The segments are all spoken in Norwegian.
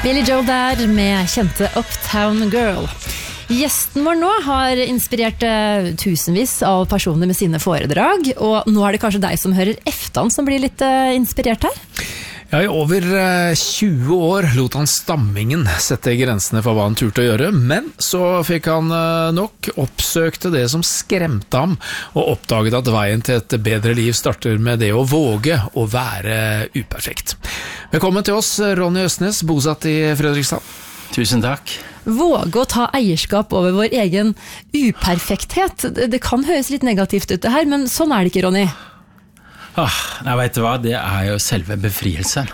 Billy Joel der med kjente Uptown Girl. Gjesten vår nå har inspirert tusenvis av personer med sine foredrag, og nå er det kanskje deg som hører eftan som blir litt inspirert her? Ja, i over 20 år lot han stammingen sette grensene for hva han turte å gjøre, men så fikk han nok, oppsøkte det som skremte ham, og oppdaget at veien til et bedre liv starter med det å våge å være uperfekt. Velkommen til oss, Ronny Østnes, bosatt i Fredrikstad. Tusen takk. Våge å ta eierskap over vår egen uperfekthet. Det kan høres litt negativt ut det her, men sånn er det ikke, Ronny. Jeg vet hva, det er jo selve befrielsen.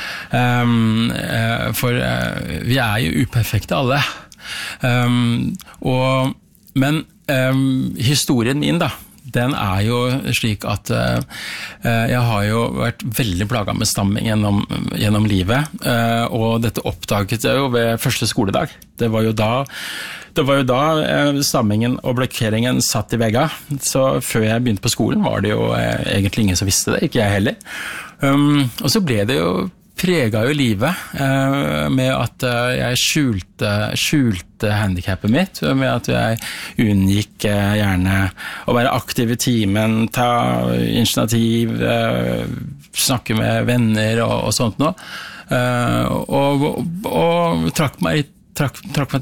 For vi er jo uperfekte alle. Men historien min da, den er jo slik at jeg har jo vært veldig plaget med stamming gjennom livet, og dette oppdaget jeg jo ved første skoledag. Det var jo da stammingen og blokkeringen satt i vegga, så før jeg begynte på skolen var det jo egentlig ingen som visste det, ikke jeg heller. Og så ble det jo preget jo livet med at jeg skjulte handicapet mitt, med at jeg unngikk gjerne å være aktiv i timen, ta initiativ, snakke med venner og sånt noe, og trakk meg